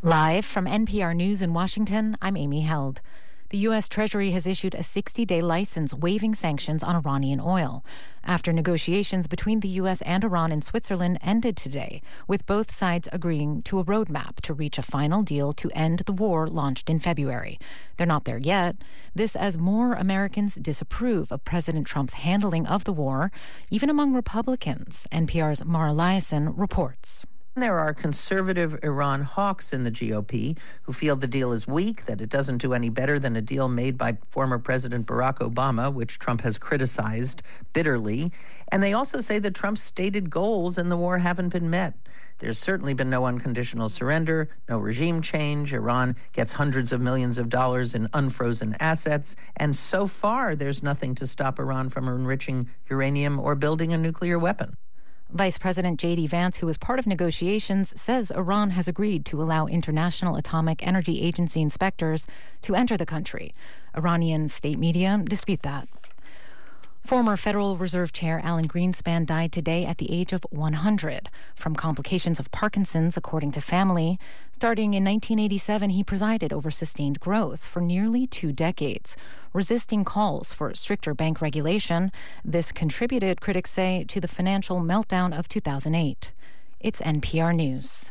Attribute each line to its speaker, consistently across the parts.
Speaker 1: Live from NPR News in Washington, I'm Amy Held. The U.S. Treasury has issued a 60-day license waiving sanctions on Iranian oil after negotiations between the U.S. and Iran in Switzerland ended today, with both sides agreeing to a roadmap to reach a final deal to end the war launched in February. They're not there yet. This as more Americans disapprove of President Trump's handling of the war, even among Republicans. NPR's Mara Liasson reports.
Speaker 2: There are conservative Iran hawks in the GOP who feel the deal is weak, that it doesn't do any better than a deal made by former President Barack Obama, which Trump has criticized bitterly. And they also say that Trump's stated goals in the war haven't been met. There's certainly been no unconditional surrender, no regime change. Iran gets hundreds of millions of dollars in unfrozen assets. And so far, there's nothing to stop Iran from enriching uranium or building a nuclear weapon.
Speaker 1: Vice President J.D. Vance, who was part of negotiations, says Iran has agreed to allow International Atomic Energy Agency inspectors to enter the country. Iranian state media dispute that. Former Federal Reserve Chair Alan Greenspan died today at the age of 100 from complications of Parkinson's, according to family. Starting in 1987, he presided over sustained growth for nearly 2 decades, resisting calls for stricter bank regulation. This contributed, critics say, to the financial meltdown of 2008. It's NPR News.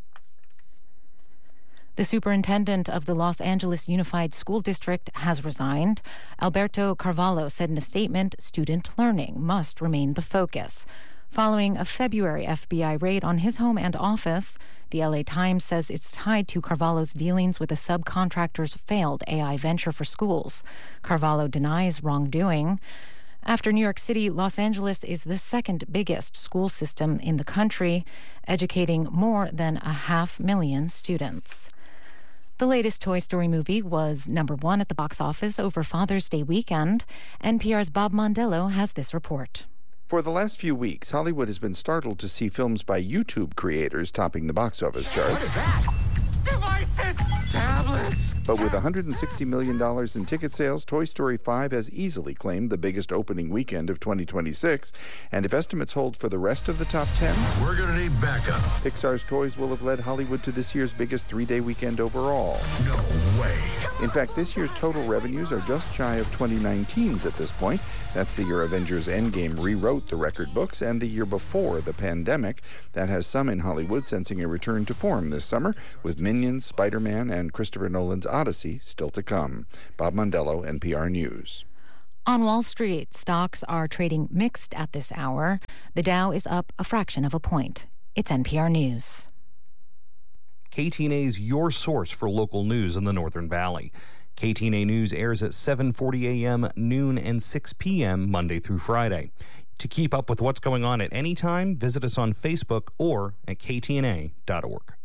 Speaker 1: The superintendent of the Los Angeles Unified School District has resigned. Alberto Carvalho said in a statement, student learning must remain the focus. Following a February FBI raid on his home and office, the LA Times says it's tied to Carvalho's dealings with a subcontractor's failed AI venture for schools. Carvalho denies wrongdoing. After New York City, Los Angeles is the second biggest school system in the country, educating more than 500,000 students. The latest Toy Story movie was number 1 at the box office over Father's Day weekend. NPR's Bob Mondello has this report.
Speaker 3: For the last few weeks, Hollywood has been startled to see films by YouTube creators topping the box office charts.
Speaker 4: What is that? Devices! Tablets!
Speaker 3: But with $160 million in ticket sales, Toy Story 5 has easily claimed the biggest opening weekend of 2026. And if estimates hold for the rest of the top 10,
Speaker 4: we're going to need backup.
Speaker 3: Pixar's toys will have led Hollywood to this year's biggest 3-day weekend overall.
Speaker 4: No way.
Speaker 3: In fact, this year's total revenues are just shy of 2019's at this point. That's the year Avengers Endgame rewrote the record books, and the year before the pandemic. That has some in Hollywood sensing a return to form this summer, with Minions, Spider-Man, and Christopher Nolan's Odyssey still to come. Bob Mondello, NPR News.
Speaker 1: On Wall Street, stocks are trading mixed at this hour. The Dow is up a fraction of a point. It's NPR News.
Speaker 5: KTNA's your source for local news in the Northern Valley. KTNA News airs at 7:40 a.m., noon, and 6 p.m. Monday through Friday. To keep up with what's going on at any time, visit us on Facebook or at ktna.org.